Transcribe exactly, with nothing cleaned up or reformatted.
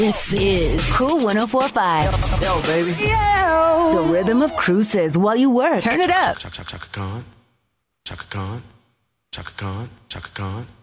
This is Cool one oh four point five. Yo, baby. Yo. The rhythm of cruises while you work. Turn it up. Chaka Chaka Khan. Chaka Khan. Chaka Khan. Chaka Khan.